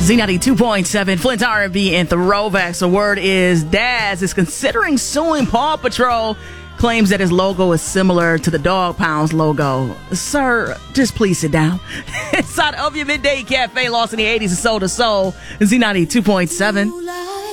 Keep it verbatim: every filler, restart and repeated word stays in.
Z ninety-two point seven, Flint's R and B and Throwbacks. The word is Daz is considering suing Paw Patrol. Claims that his logo is similar to the Dog Pound's logo. Sir, just please sit down. Inside of your Midday Cafe, lost in the eighties and soul to soul. Z ninety-two point seven.